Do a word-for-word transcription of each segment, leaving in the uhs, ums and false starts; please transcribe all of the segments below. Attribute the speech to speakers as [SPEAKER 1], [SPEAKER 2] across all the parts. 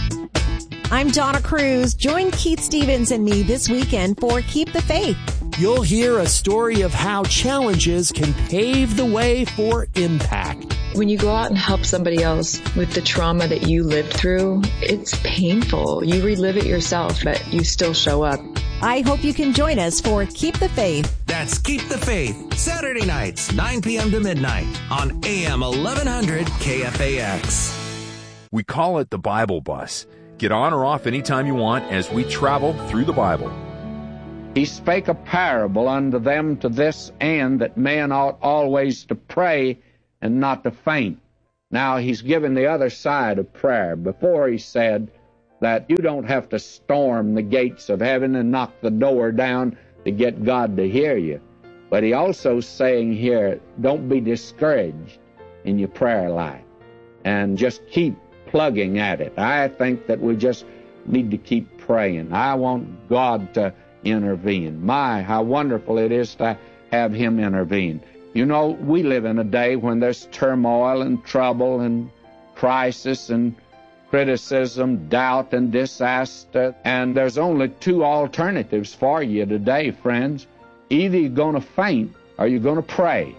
[SPEAKER 1] I'm Donna Cruz. Join Keith Stevens and me this weekend for Keep the Faith.
[SPEAKER 2] You'll hear a story of how challenges can pave the way for impact.
[SPEAKER 3] When you go out and help somebody else with the trauma that you lived through, it's painful. You relive it yourself, but you still show up.
[SPEAKER 1] I hope you can join us for Keep the Faith.
[SPEAKER 4] That's Keep the Faith, Saturday nights, nine p.m. to midnight on A M eleven hundred K F A X.
[SPEAKER 5] We call it the Bible Bus. Get on or off anytime you want as we travel through the Bible.
[SPEAKER 6] He spake a parable unto them to this end, that men ought always to pray and not to faint. Now he's given the other side of prayer. Before he said that you don't have to storm the gates of heaven and knock the door down to get God to hear you. But he also saying here, don't be discouraged in your prayer life and just keep plugging at it. I think that we just need to keep praying. I want God to intervene. My, how wonderful it is to have him intervene. You know, we live in a day when there's turmoil and trouble and crisis and criticism, doubt and disaster, and there's only two alternatives for you today, friends. Either you're going to faint or you're going to pray.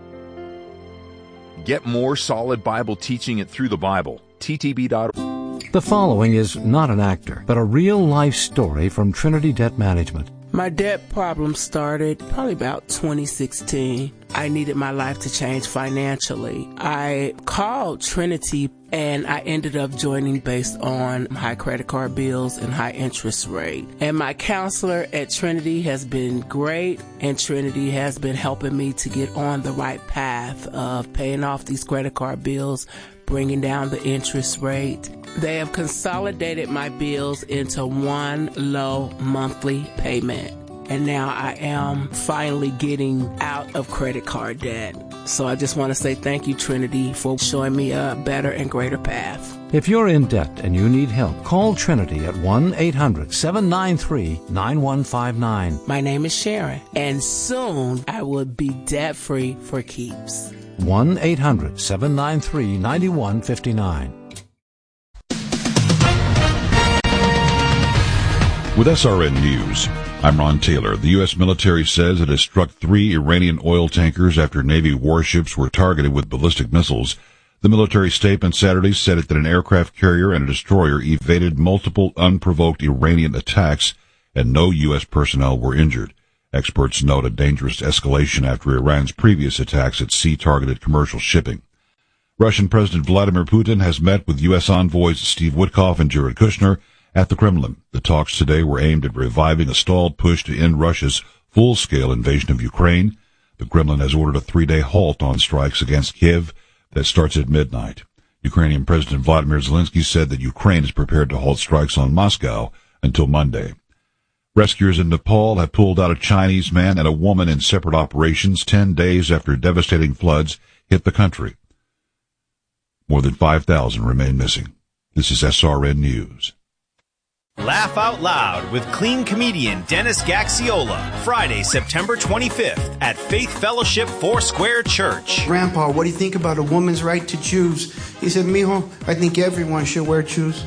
[SPEAKER 5] Get more solid Bible teaching it through the Bible. T T B dot org.
[SPEAKER 7] The following is not an actor, but a real-life story from Trinity Debt Management.
[SPEAKER 8] My debt problem started probably about twenty sixteen. I needed my life to change financially. I called Trinity and I ended up joining based on high credit card bills and high interest rate. And my counselor at Trinity has been great, and Trinity has been helping me to get on the right path of paying off these credit card bills, bringing down the interest rate. They have consolidated my bills into one low monthly payment. And now I am finally getting out of credit card debt. So I just want to say thank you, Trinity, for showing me a better and greater path.
[SPEAKER 7] If you're in debt and you need help, call Trinity at one eight hundred seven nine three nine one five nine.
[SPEAKER 8] My name is Sharon, and soon I will be debt-free for keeps.
[SPEAKER 7] one eight hundred seven nine three nine one five nine.
[SPEAKER 9] With S R N News, I'm Ron Taylor. The U S military says it has struck three Iranian oil tankers after Navy warships were targeted with ballistic missiles. The military statement Saturday said that an aircraft carrier and a destroyer evaded multiple unprovoked Iranian attacks and no U S personnel were injured. Experts note a dangerous escalation after Iran's previous attacks at sea-targeted commercial shipping. Russian President Vladimir Putin has met with U S envoys Steve Witkoff and Jared Kushner at the Kremlin. The talks today were aimed at reviving a stalled push to end Russia's full-scale invasion of Ukraine. The Kremlin has ordered a three-day halt on strikes against Kiev that starts at midnight. Ukrainian President Vladimir Zelensky said that Ukraine is prepared to halt strikes on Moscow until Monday. Rescuers in Nepal have pulled out a Chinese man and a woman in separate operations ten days after devastating floods hit the country. More than five thousand remain missing. This is S R N News.
[SPEAKER 10] Laugh Out Loud with clean comedian Dennis Gaxiola, Friday, September twenty-fifth at Faith Fellowship Foursquare Church.
[SPEAKER 11] Grandpa, what do you think about a woman's right to choose? He said, mijo, I think everyone should wear shoes.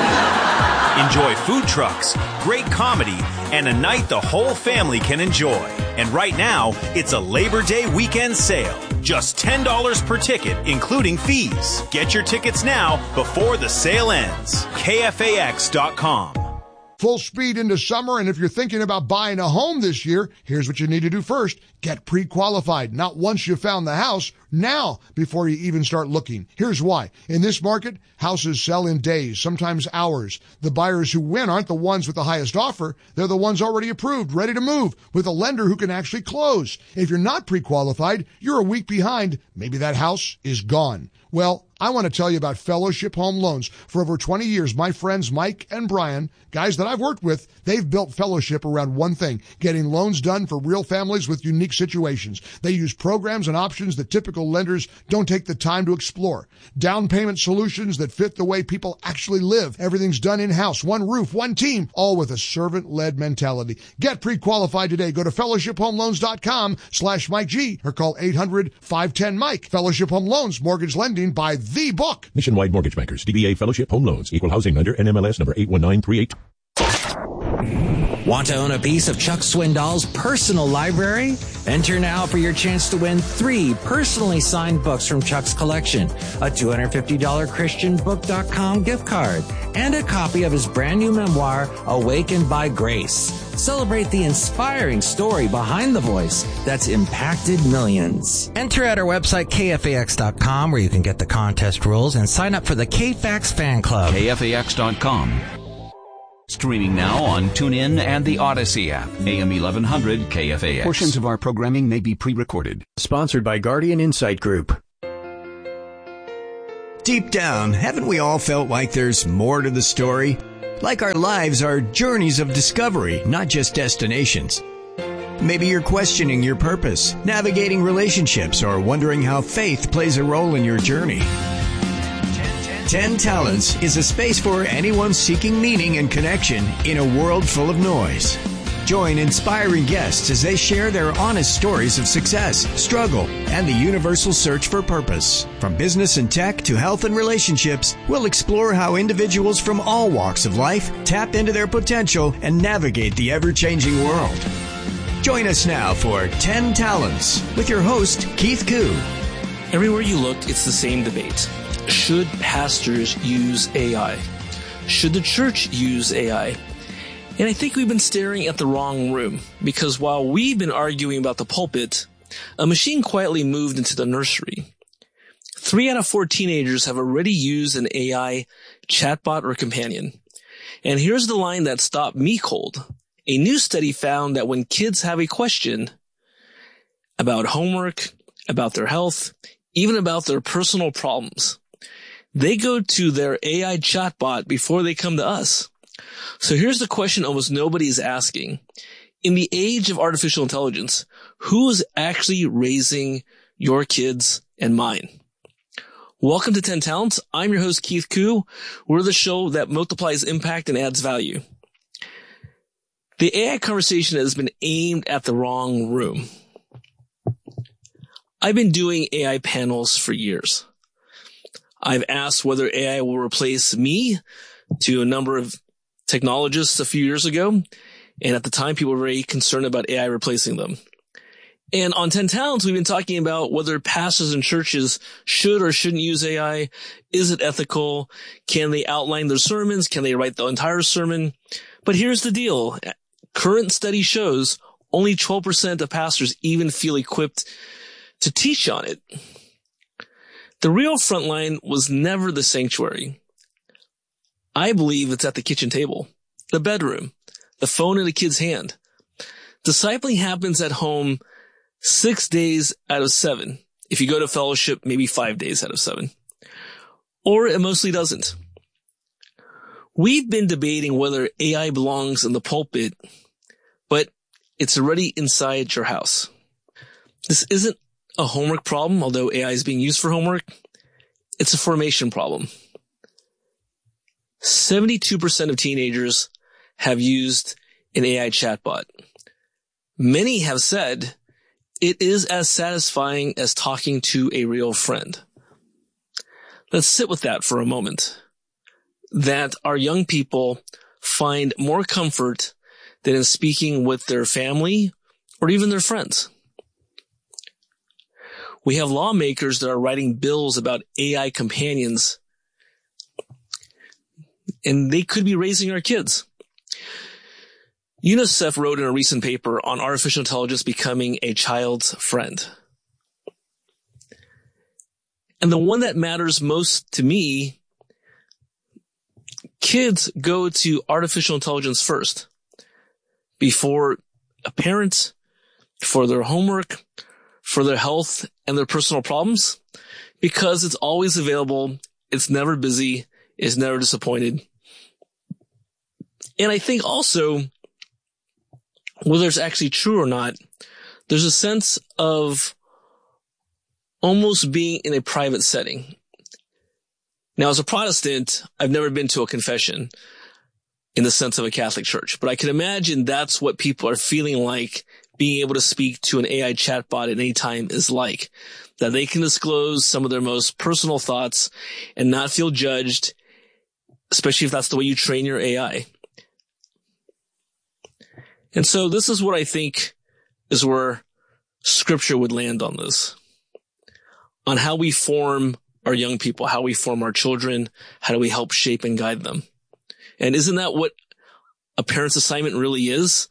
[SPEAKER 10] Enjoy food trucks, great comedy, and a night the whole family can enjoy. And right now, it's a Labor Day weekend sale. Just ten dollars per ticket, including fees. Get your tickets now before the sale ends. K F A X dot com.
[SPEAKER 12] Full speed into summer, and if you're thinking about buying a home this year, here's what you need to do first. Get pre-qualified. Not once you found the house, now before you even start looking. Here's why. In this market, houses sell in days, sometimes hours. The buyers who win aren't the ones with the highest offer. They're the ones already approved, ready to move, with a lender who can actually close. If you're not pre-qualified, you're a week behind. Maybe that house is gone. Well, I want to tell you about Fellowship Home Loans. For over twenty years, my friends Mike and Brian, guys that I've worked with, they've built Fellowship around one thing, getting loans done for real families with unique situations. They use programs and options that typical lenders don't take the time to explore. Down payment solutions that fit the way people actually live. Everything's done in-house, one roof, one team, all with a servant-led mentality. Get pre-qualified today. Go to fellowship home loans dot com slash Mike G or call eight hundred five ten Mike. Fellowship Home Loans, mortgage lending by the book.
[SPEAKER 13] Nationwide Mortgage Bankers, D B A Fellowship Home Loans, Equal Housing Lender, N M L S number eight one nine three eight.
[SPEAKER 14] Want to own a piece of Chuck Swindoll's personal library? Enter now for your chance to win three personally signed books from Chuck's collection, a two hundred fifty dollars Christian Book dot com gift card, and a copy of his brand new memoir, Awakened by Grace. Celebrate the inspiring story behind the voice that's impacted millions. Enter at our website, K F A X dot com, where you can get the contest rules and sign up for the K F A X fan club.
[SPEAKER 15] K F A X dot com. Streaming now on TuneIn and the Odyssey app. A M eleven hundred K F A X. Portions of our programming may be pre-recorded.
[SPEAKER 16] Sponsored by Guardian Insight Group. Deep down, haven't we all felt like there's more to the story? Like our lives are journeys of discovery, not just destinations. Maybe you're questioning your purpose, navigating relationships, or wondering how faith plays a role in your journey. Ten Talents is a space for anyone seeking meaning and connection in a world full of noise. Join inspiring guests as they share their honest stories of success, struggle, and the universal search for purpose. From business and tech to health and relationships, we'll explore how individuals from all walks of life tap into their potential and navigate the ever-changing world. Join us now for Ten Talents with your host, Keith Koo.
[SPEAKER 17] Everywhere you look, it's the same debate. Should pastors use A I? Should the church use A I? And I think we've been staring at the wrong room, because while we've been arguing about the pulpit, a machine quietly moved into the nursery. Three out of four teenagers have already used an A I chatbot or companion. And here's the line that stopped me cold. A new study found that when kids have a question about homework, about their health, even about their personal problems, they go to their A I chatbot before they come to us. So here's the question almost nobody is asking. In the age of artificial intelligence, who is actually raising your kids and mine? Welcome to ten Talents. I'm your host, Keith Koo. We're the show that multiplies impact and adds value. The A I conversation has been aimed at the wrong room. I've been doing A I panels for years. I've asked whether A I will replace me to a number of technologists a few years ago. And at the time, people were very concerned about A I replacing them. And on ten Talents, we've been talking about whether pastors and churches should or shouldn't use A I. Is it ethical? Can they outline their sermons? Can they write the entire sermon? But here's the deal. Current study shows only twelve percent of pastors even feel equipped to teach on it. The real front line was never the sanctuary. I believe it's at the kitchen table, the bedroom, the phone in a kid's hand. Discipling happens at home six days out of seven. If you go to fellowship, maybe five days out of seven. Or it mostly doesn't. We've been debating whether A I belongs in the pulpit, but it's already inside your house. This isn't a homework problem, although A I is being used for homework. It's a formation problem. seventy-two percent of teenagers have used an A I chatbot. Many have said it is as satisfying as talking to a real friend. Let's sit with that for a moment. That our young people find more comfort than in speaking with their family or even their friends. We have lawmakers that are writing bills about A I companions, and they could be raising our kids. UNICEF wrote in a recent paper on artificial intelligence becoming a child's friend. And the one that matters most to me, kids go to artificial intelligence first, before a parent, for their homework, for their health and their personal problems, because it's always available. It's never busy. It's never disappointed. And I think also, whether it's actually true or not, there's a sense of almost being in a private setting. Now, as a Protestant, I've never been to a confession in the sense of a Catholic church, but I can imagine that's what people are feeling like being able to speak to an A I chatbot at any time is like. That they can disclose some of their most personal thoughts and not feel judged, especially if that's the way you train your A I. And so this is what I think is where Scripture would land on this. On how we form our young people, how we form our children, how do we help shape and guide them. And isn't that what a parent's assignment really is?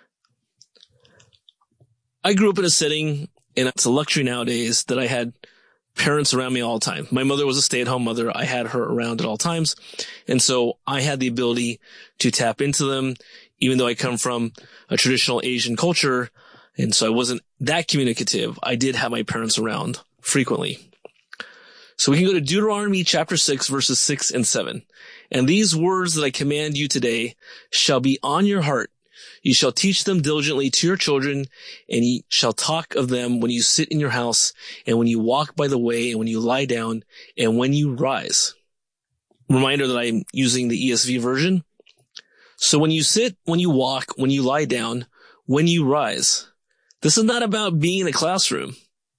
[SPEAKER 17] I grew up in a setting, and it's a luxury nowadays, that I had parents around me all the time. My mother was a stay-at-home mother. I had her around at all times. And so I had the ability to tap into them, even though I come from a traditional Asian culture. And so I wasn't that communicative. I did have my parents around frequently. So we can go to Deuteronomy chapter six, verses six and seven. And these words that I command you today shall be on your heart. You shall teach them diligently to your children, and ye shall talk of them when you sit in your house, and when you walk by the way, and when you lie down, and when you rise. Reminder that I'm using the E S V version. So when you sit, when you walk, when you lie down, when you rise. This is not about being in a classroom.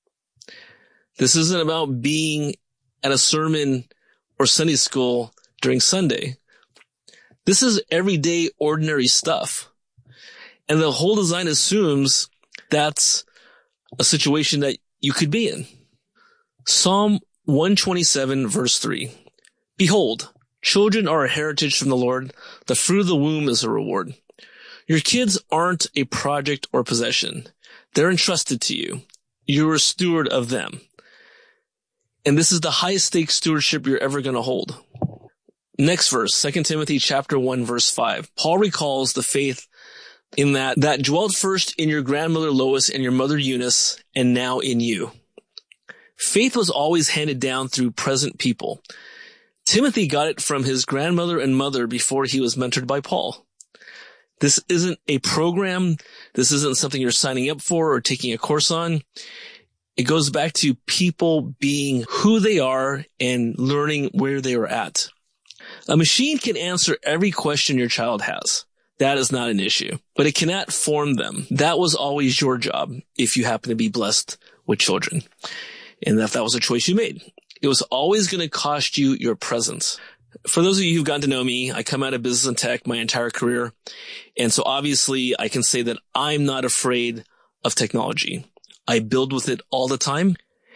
[SPEAKER 17] This isn't about being at a sermon or Sunday school during Sunday. This is everyday, ordinary stuff. And the whole design assumes that's a situation that you could be in. Psalm one twenty-seven, verse three. Behold, children are a heritage from the Lord. The fruit of the womb is a reward. Your kids aren't a project or possession. They're entrusted to you. You're a steward of them. And this is the highest stakes stewardship you're ever going to hold. Next verse, Second Timothy chapter one, verse five. Paul recalls the faith in that, that dwelt first in your grandmother Lois and your mother Eunice, and now in you. Faith was always handed down through present people. Timothy got it from his grandmother and mother before he was mentored by Paul. This isn't a program. This isn't something you're signing up for or taking a course on. It goes back to people being who they are and learning where they are at. A machine can answer every question your child has. That is not an issue, but it cannot form them. That was always your job if you happen to be blessed with children. And if that was a choice you made, it was always going to cost you your presence. For those of you who've gotten to know me, I come out of business and tech my entire career. And so obviously I can say that I'm not afraid of technology. I build with it all the time.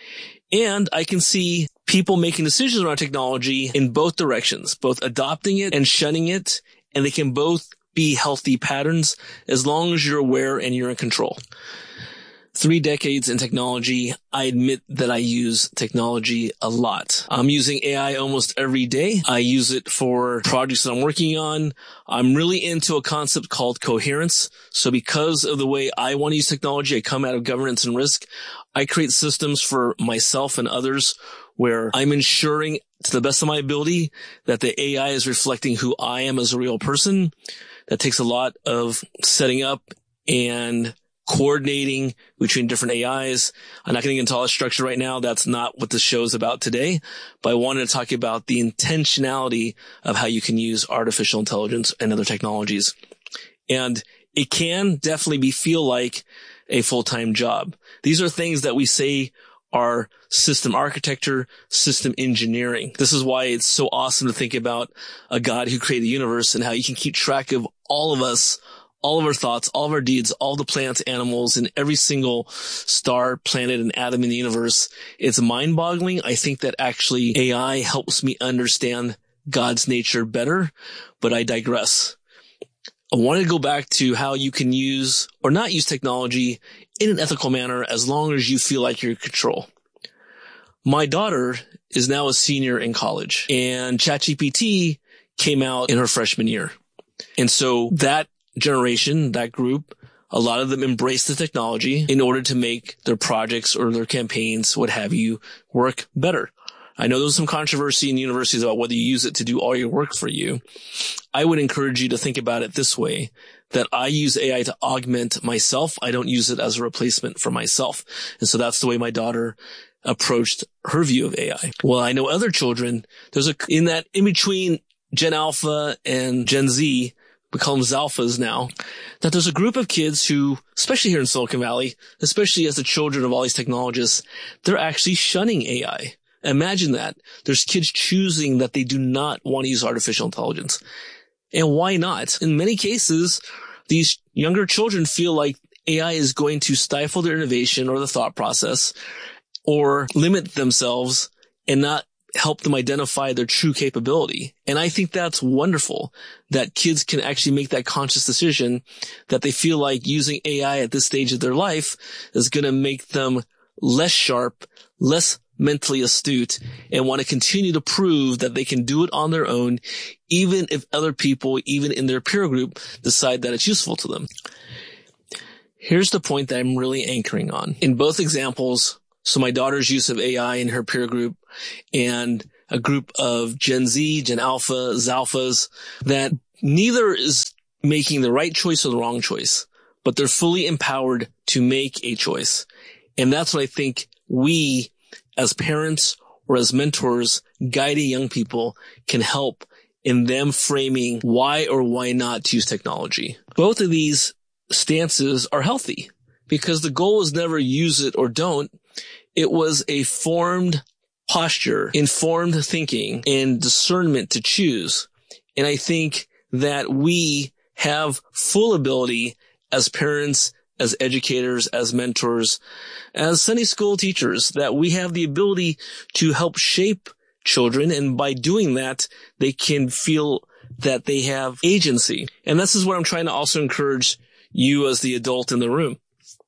[SPEAKER 17] And I can see people making decisions around technology in both directions, both adopting it and shunning it. And they can both be healthy patterns as long as you're aware and you're in control. Three decades in technology, I admit that I use technology a lot. I'm using A I almost every day. I use it for projects that I'm working on. I'm really into a concept called coherence. So because of the way I want to use technology, I come out of governance and risk. I create systems for myself and others where I'm ensuring to the best of my ability that the A I is reflecting who I am as a real person. That takes a lot of setting up and coordinating between different A Is. I'm not getting into all the structure right now. That's not what the show's about today. But I wanted to talk about the intentionality of how you can use artificial intelligence and other technologies. And it can definitely be feel like a full-time job. These are things that we say are system architecture, system engineering. This is why it's so awesome to think about a God who created the universe and how you can keep track of all of us, all of our thoughts, all of our deeds, all the plants, animals, and every single star, planet, and atom in the universe. It's mind-boggling. I think that actually A I helps me understand God's nature better, but I digress. I want to go back to how you can use or not use technology in an ethical manner as long as you feel like you're in control. My daughter is now a senior in college, and ChatGPT came out in her freshman year. And so that generation, that group, a lot of them embrace the technology in order to make their projects or their campaigns, what have you, work better. I know there's some controversy in universities about whether you use it to do all your work for you. I would encourage you to think about it this way, that I use A I to augment myself. I don't use it as a replacement for myself. And so that's the way my daughter approached her view of A I. Well, I know other children, there's a, in that in between Gen Alpha and Gen Z, we call them Zalphas now, that there's a group of kids who, especially here in Silicon Valley, especially as the children of all these technologists, they're actually shunning A I. Imagine that. There's kids choosing that they do not want to use artificial intelligence. And why not? In many cases, these younger children feel like A I is going to stifle their innovation or the thought process or limit themselves and not help them identify their true capability. And I think that's wonderful that kids can actually make that conscious decision that they feel like using A I at this stage of their life is going to make them less sharp, less mentally astute, and want to continue to prove that they can do it on their own, even if other people, even in their peer group, decide that it's useful to them. Here's the point that I'm really anchoring on. In both examples, so my daughter's use of A I in her peer group and a group of Gen Z, Gen Alpha, Zalphas, that neither is making the right choice or the wrong choice, but they're fully empowered to make a choice. And that's what I think we as parents or as mentors guiding young people can help in them framing why or why not to use technology. Both of these stances are healthy because the goal was never use it or don't. It was a formed posture, informed thinking, and discernment to choose. And I think that we have full ability as parents, as educators, as mentors, as Sunday school teachers, that we have the ability to help shape children. And by doing that, they can feel that they have agency. And this is what I'm trying to also encourage you as the adult in the room,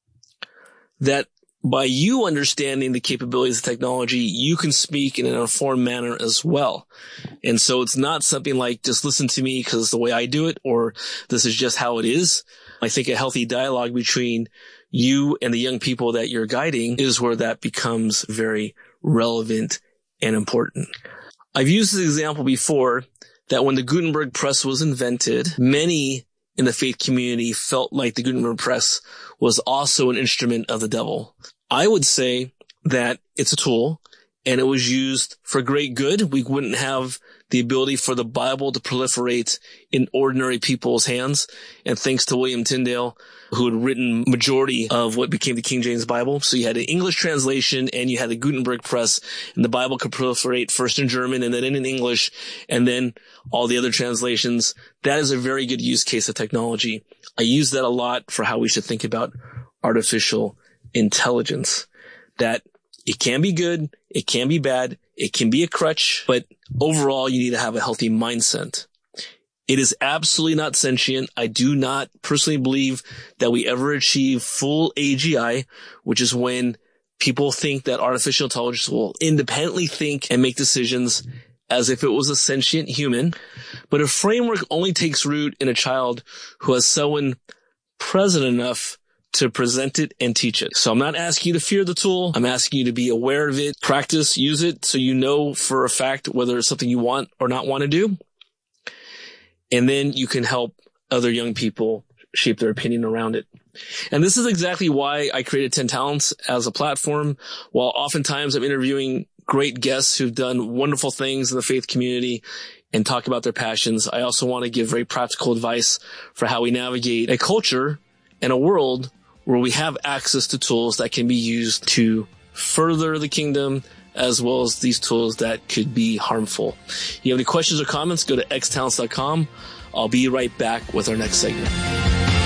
[SPEAKER 17] that by you understanding the capabilities of technology, you can speak in an informed manner as well. And so it's not something like just listen to me because it's the way I do it, or this is just how it is. I think a healthy dialogue between you and the young people that you're guiding is where that becomes very relevant and important. I've used this example before that when the Gutenberg press was invented, many in the faith community felt like the Gutenberg press was also an instrument of the devil. I would say that it's a tool and it was used for great good. We wouldn't have the ability for the Bible to proliferate in ordinary people's hands. And thanks to William Tyndale, who had written majority of what became the King James Bible. So you had an English translation and you had the Gutenberg press, and the Bible could proliferate first in German and then in English and then all the other translations. That is a very good use case of technology. I use that a lot for how we should think about artificial intelligence, that it can be good, it can be bad, it can be a crutch, but overall you need to have a healthy mindset. It is absolutely not sentient. I do not personally believe that we ever achieve full A G I, which is when people think that artificial intelligence will independently think and make decisions as if it was a sentient human. But a framework only takes root in a child who has someone present enough to present it and teach it. So I'm not asking you to fear the tool. I'm asking you to be aware of it, practice, use it so you know for a fact whether it's something you want or not want to do. And then you can help other young people shape their opinion around it. And this is exactly why I created ten Talents as a platform. While oftentimes I'm interviewing great guests who've done wonderful things in the faith community and talk about their passions, I also want to give very practical advice for how we navigate a culture and a world where we have access to tools that can be used to further the kingdom, as well as these tools that could be harmful. If you have any questions or comments, go to x talents dot com. I'll be right back with our next segment.